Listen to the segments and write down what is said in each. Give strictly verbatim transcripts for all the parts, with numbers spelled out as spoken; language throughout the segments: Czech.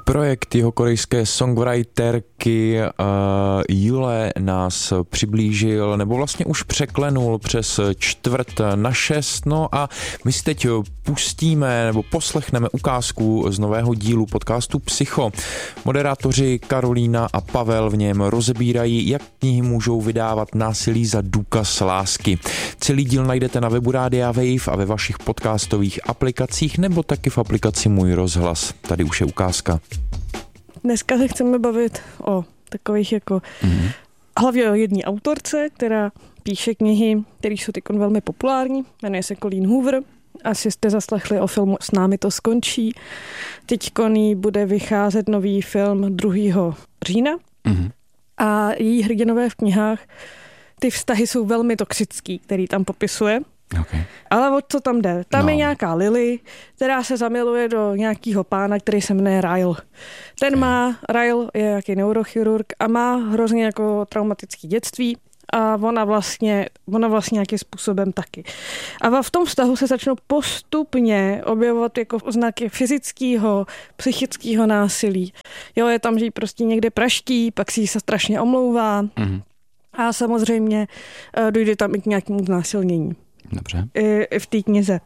Projekt jihokorejské songwriterky uh, Jule nás přiblížil, nebo vlastně už překlenul přes čtvrt na šest, no a my si teď pustíme nebo poslechneme ukázku z nového dílu podcastu Psycho. Moderátoři Karolína a Pavel v něm rozebírají, jak knihy můžou vydávat násilí za důkaz lásky. Celý díl najdete na webu Rádia Wave a ve vašich podcastových aplikacích nebo taky v aplikaci Můj rozhlas. Tady už je ukázka. Dneska se chceme bavit o takových jako mm-hmm. hlavně o jedné autorce, která píše knihy, které jsou teď velmi populární, jmenuje se Colleen Hoover. Asi jste zaslechli o filmu S námi to skončí. Teď koní bude vycházet nový film druhého října mm-hmm. a její hrdinové v knihách, ty vztahy jsou velmi toxický, který tam popisuje. Okay. Ale o co tam jde? Tam no. je nějaká Lily, která se zamiluje do nějakého pána, který se jmenuje Ryle. Ten okay. má, Ryle je jaký neurochirurg a má hrozně jako traumatické dětství a ona vlastně, ona vlastně nějakým způsobem taky. A v tom vztahu se začnou postupně objevovat jako znaky fyzického, psychického násilí. Jo, je tam, že jí prostě někde praští, pak si jí se strašně omlouvá mm-hmm. a samozřejmě dojde tam i k nějakému znásilnění. Dobře. I, i v té knize.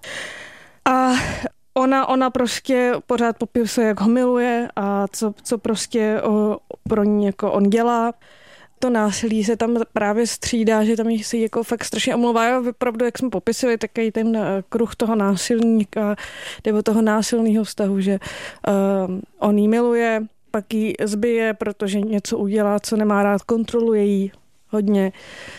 A ona, ona prostě pořád popisuje, jak ho miluje a co, co prostě o, pro ní jako on dělá. To násilí se tam právě střídá, že tam se jako fakt strašně omlouvá. Opravdu, jak jsme popisili, takový ten kruh toho násilníka nebo toho násilného vztahu, že uh, on jí miluje, pak ji zbije, protože něco udělá, co nemá rád, kontroluje jí hodně.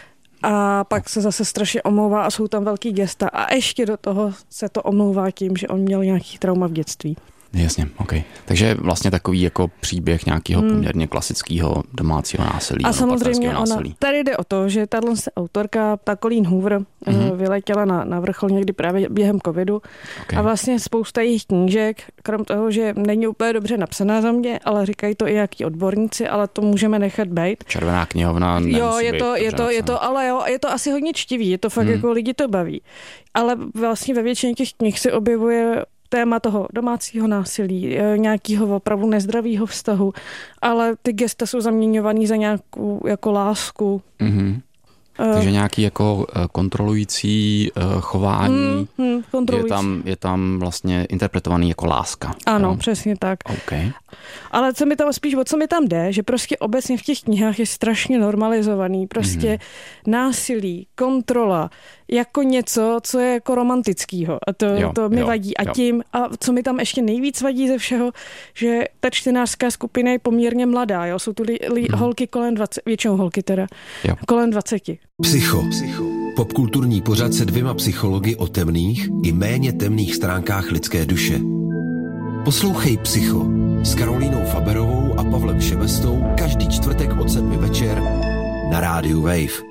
A pak se zase strašně omlouvá a jsou tam velký gesta. A ještě do toho se to omlouvá tím, že on měl nějaký trauma v dětství. Jasně, ok. Takže vlastně takový jako příběh nějakého hmm. poměrně klasického domácího násilí. A samozřejmě ona, násilí. Tady jde o to, že tato autorka, ta Colleen Hoover, mm-hmm. vyletěla na, na vrchol někdy právě během covidu okay. a vlastně spousta jejich knížek, krom toho, že není úplně dobře napsaná za mě, ale říkají to i jaký odborníci, ale to můžeme nechat být. Červená knihovna nemusí Jo, je být to, je to, je to, ale jo, je to asi hodně čtivý, je to fakt hmm. jako lidi to baví. Ale vlastně ve většině těch knih se objevuje téma toho domácího násilí, nějakého opravdu nezdravého vztahu, ale ty gesta jsou zaměňovaný za nějakou jako lásku. Mm-hmm. Uh, Takže nějaký jako kontrolující uh, chování mm, mm, kontrolující. Je, tam, je tam vlastně interpretovaný jako láska. Ano, jo? Přesně tak. Okay. Ale co mi tam spíš, o co mi tam jde, že prostě obecně v těch knihách je strašně normalizovaný. Prostě mm. násilí, kontrola, jako něco, co je jako romantickýho. A to, jo, to mi jo, vadí. A jo. tím, a co mi tam ještě nejvíc vadí ze všeho, že ta čtenářská skupina je poměrně mladá. Jo? Jsou tu li, li, mm. holky kolem dvaceti, většinou holky teda, jo. kolem dvaceti. Psycho. Psycho. Popkulturní pořad se dvěma psychology o temných i méně temných stránkách lidské duše. Poslouchej Psycho s Karolínou Faberovou a Pavlem Šebestou každý čtvrtek od sedmi večer na rádiu Wave.